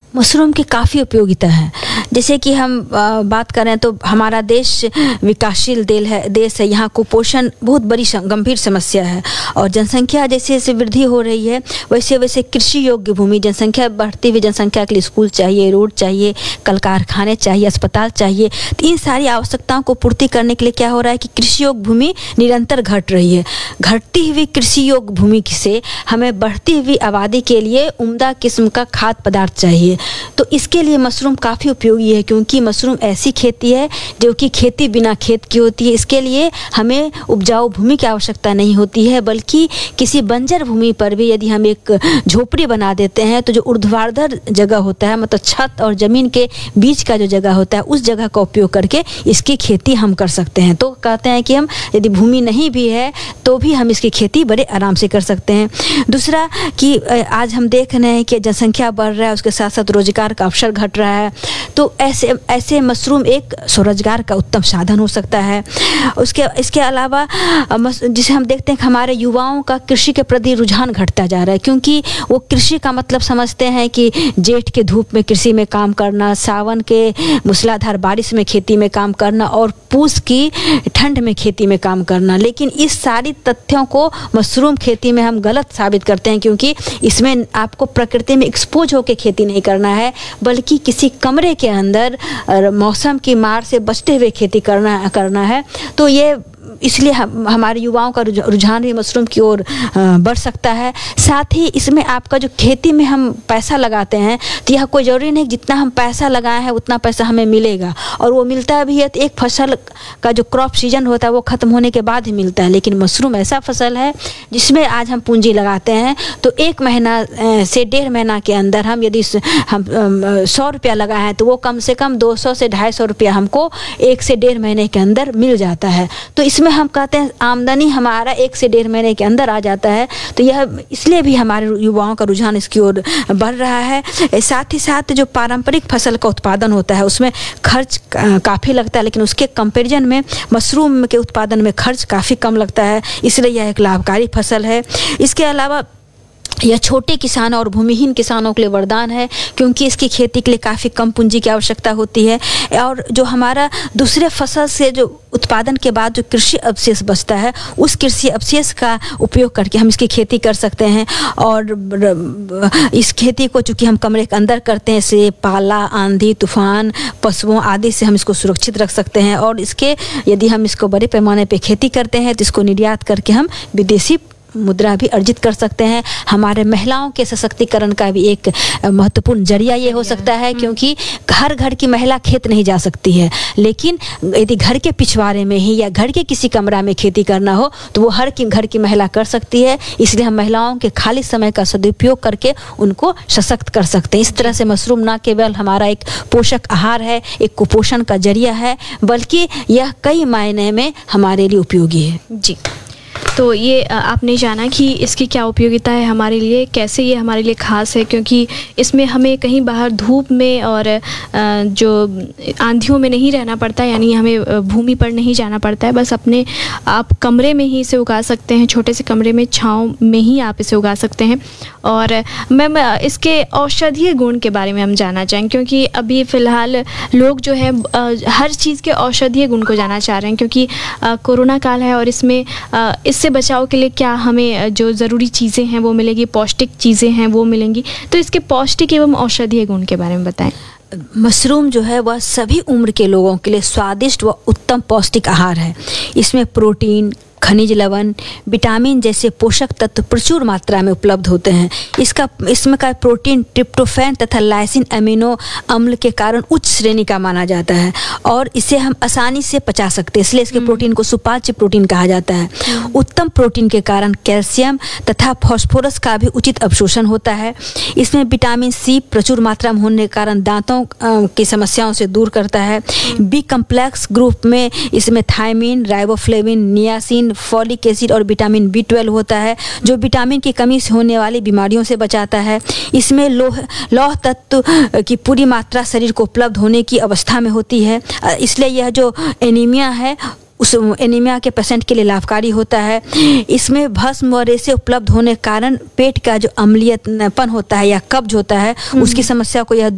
Mushroom की काफ़ी उपयोगिता है। जैसे कि हम बात करें तो हमारा देश विकासशील देश है। यहाँ कुपोषण बहुत बड़ी गंभीर समस्या है और जनसंख्या जैसे जैसे वृद्धि हो रही है वैसे वैसे कृषि योग्य भूमि, जनसंख्या बढ़ती हुई जनसंख्या के लिए स्कूल चाहिए, रोड चाहिए, कल कारखाने चाहिए, अस्पताल चाहिए। तो इन सारी आवश्यकताओं को पूर्ति करने के लिए क्या हो रहा है कि कृषि योग्य भूमि निरंतर घट रही है। घटती हुई कृषि योग्य भूमि से हमें बढ़ती हुई आबादी के लिए उम्दा किस्म का खाद्य पदार्थ चाहिए। तो इसके लिए मशरूम काफ़ी उपयोगी है, क्योंकि मशरूम ऐसी खेती है जो कि खेती बिना खेत की होती है। इसके लिए हमें उपजाऊ भूमि की आवश्यकता नहीं होती है, बल्कि किसी बंजर भूमि पर भी यदि हम एक झोपड़ी बना देते हैं तो जो ऊर्ध्वाधर जगह होता है, मतलब छत और ज़मीन के बीच का जो जगह होता है, उस जगह का उपयोग करके इसकी खेती हम कर सकते हैं। तो कहते हैं कि हम यदि भूमि नहीं भी है तो भी हम इसकी खेती बड़े आराम से कर सकते हैं। दूसरा कि आज हम देख रहे हैं कि जनसंख्या बढ़ रहा है, उसके साथ साथ रोजगार का अवसर घट रहा है। तो ऐसे मशरूम एक स्वरोजगार का उत्तम साधन हो सकता है। इसके अलावा जिसे हम देखते हैं कि हमारे युवाओं का कृषि के प्रति रुझान घटता जा रहा है, क्योंकि वो कृषि का मतलब समझते हैं कि जेठ के धूप में कृषि में काम करना, सावन के मूसलाधार बारिश में खेती में काम करना और पूस की ठंड में खेती में काम करना। लेकिन इस सारी तथ्यों को मशरूम खेती में हम गलत साबित करते हैं, क्योंकि इसमें आपको प्रकृति में एक्सपोज होकर खेती नहीं करना है, बल्कि किसी कमरे के अंदर मौसम की मार से बचते हुए खेती करना है। तो ये इसलिए हमारे युवाओं का रुझान भी मशरूम की ओर बढ़ सकता है। साथ ही इसमें आपका जो खेती में हम पैसा लगाते हैं तो यह कोई ज़रूरी नहीं जितना हम पैसा लगाए हैं उतना पैसा हमें मिलेगा, और वो मिलता भी है तो एक फसल का जो क्रॉप सीजन होता है वो ख़त्म होने के बाद ही मिलता है। लेकिन मशरूम ऐसा फसल है जिसमें आज हम पूंजी लगाते हैं तो 1 महीना से 1.5 महीना के अंदर हम यदि हम 100 रुपया लगाए हैं तो वो कम से कम 200 से 250 रुपया हमको 1 से 1.5 महीने के अंदर मिल जाता है। तो इसमें हम कहते हैं आमदनी हमारा 1 से 1.5 महीने के अंदर आ जाता है। तो यह इसलिए भी हमारे युवाओं का रुझान इसकी ओर बढ़ रहा है। साथ ही साथ जो पारंपरिक फसल का उत्पादन होता है उसमें खर्च काफ़ी लगता है, लेकिन उसके कंपैरिजन में मशरूम के उत्पादन में खर्च काफ़ी कम लगता है, इसलिए यह एक लाभकारी फसल है। इसके अलावा यह छोटे किसानों और भूमिहीन किसानों के लिए वरदान है, क्योंकि इसकी खेती के लिए काफ़ी कम पूंजी की आवश्यकता होती है। और जो हमारा दूसरे फसल से जो उत्पादन के बाद जो कृषि अवशेष बचता है उस कृषि अवशेष का उपयोग करके हम इसकी खेती कर सकते हैं। और इस खेती को चूँकि हम कमरे के अंदर करते हैं, इससे पाला, आंधी, तूफान, पशुओं आदि से हम इसको सुरक्षित रख सकते हैं। और इसके यदि हम इसको बड़े पैमाने पर खेती करते हैं तो इसको निर्यात करके हम विदेशी मुद्रा भी अर्जित कर सकते हैं। हमारे महिलाओं के सशक्तिकरण का भी एक महत्वपूर्ण जरिया ये हो सकता है, क्योंकि हर घर की महिला खेत नहीं जा सकती है, लेकिन यदि घर के पिछवाड़े में ही या घर के किसी कमरा में खेती करना हो तो वो हर घर की महिला कर सकती है। इसलिए हम महिलाओं के खाली समय का सदुपयोग करके उनको सशक्त कर सकते हैं। इस तरह से मशरूम न केवल हमारा एक पोषक आहार है, एक कुपोषण का जरिया है, बल्कि यह कई मायने में हमारे लिए उपयोगी है। जी, तो ये आपने जाना कि इसकी क्या उपयोगिता है हमारे लिए, कैसे ये हमारे लिए ख़ास है, क्योंकि इसमें हमें कहीं बाहर धूप में और जो आंधियों में नहीं रहना पड़ता, यानी हमें भूमि पर नहीं जाना पड़ता है। बस अपने आप कमरे में ही इसे उगा सकते हैं, छोटे से कमरे में छाँव में ही आप इसे उगा सकते हैं। और मैम, इसके औषधीय गुण के बारे में हम जानना चाहेंगे, क्योंकि अभी फ़िलहाल लोग जो है हर चीज़ के औषधीय गुण को जानना चाह रहे हैं, क्योंकि कोरोना काल है और इसमें इससे बचाव के लिए क्या हमें जो ज़रूरी चीज़ें हैं वो मिलेगी, पौष्टिक चीज़ें हैं वो मिलेंगी। तो इसके पौष्टिक एवं औषधीय गुण के बारे में बताएं। मशरूम जो है वह सभी उम्र के लोगों के लिए स्वादिष्ट व उत्तम पौष्टिक आहार है। इसमें प्रोटीन, खनिज लवण, विटामिन जैसे पोषक तत्व प्रचुर मात्रा में उपलब्ध होते हैं। इसमें का प्रोटीन ट्रिप्टोफैन तथा लाइसिन अमीनो अम्ल के कारण उच्च श्रेणी का माना जाता है और इसे हम आसानी से पचा सकते हैं, इसलिए इसके प्रोटीन को सुपाच्य प्रोटीन कहा जाता है। उत्तम प्रोटीन के कारण कैल्शियम तथा फास्फोरस का भी उचित अवशोषण होता है। इसमें विटामिन सी प्रचुर मात्रा में होने के कारण दांतों की समस्याओं से दूर करता है। बी कम्प्लेक्स ग्रुप में इसमें thiamine, riboflavin, niacin, folic acid और विटामिन B12 होता है, जो विटामिन की कमी से होने वाली बीमारियों से बचाता है। इसमें लौह तत्व की पूरी मात्रा शरीर को उपलब्ध होने की अवस्था में होती है, इसलिए यह जो एनीमिया है उस एनीमिया के पेशेंट के लिए लाभकारी होता है। इसमें भस्म व रेशे उपलब्ध होने के कारण पेट का जो अम्लीयपन होता है या कब्ज होता है उसकी समस्या को यह